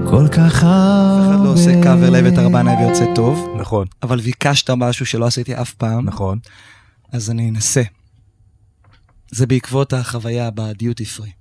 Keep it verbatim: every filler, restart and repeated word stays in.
כל כך הרבה. אף אחד לא עושה קאבר לאיווט ארבנה ויוצא טוב. נכון. אבל ביקשת משהו שלא עשיתי אף פעם. נכון. אז אני אנסה. זה בעקבות החוויה בדיוטי פרי.